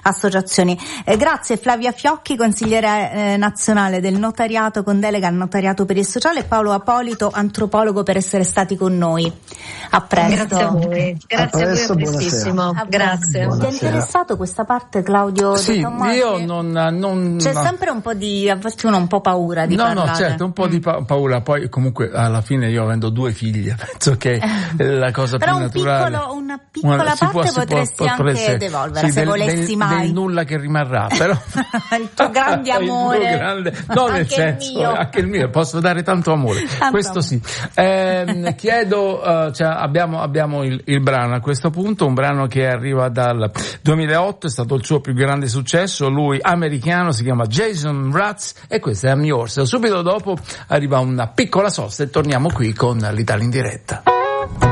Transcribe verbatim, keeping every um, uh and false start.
associazioni. Eh, grazie Flavia Fiocchi, consigliere eh, nazionale del notariato con delega al notariato per il sociale, e Paolo Apolito, antropologo, per essere stati con noi. A presto. Grazie a voi, grazie a, a, presto, voi, a prestissimo. A grazie. Ti è interessato questa parte, Claudio? Sì, io non, non c'è no. sempre un po' di, a volte uno ha un po' paura di no, parlare. No, certo, un po' mm. di pa- paura, poi comunque alla fine io avendo due figlie, penso che la cosa però più un naturale. Piccolo, una piccola una, parte può, potresti può, anche essere, devolvere, sì, se del, volessi del, mai. del nulla che rimarrà, però il tuo grande amore. Il tuo grande, no, nel anche senso, il mio. anche il mio, posso dare tanto amore. Tanto questo amore. Sì. Eh, chiedo, uh, cioè abbiamo, abbiamo il, il brano a questo punto, un brano che arriva dal duemilaotto, è stato il suo più grande successo, lui americano, si chiama Jason Mraz, e questo è I'm Yours. Subito dopo arriva una piccola sosta e torniamo qui con l'Italia in diretta.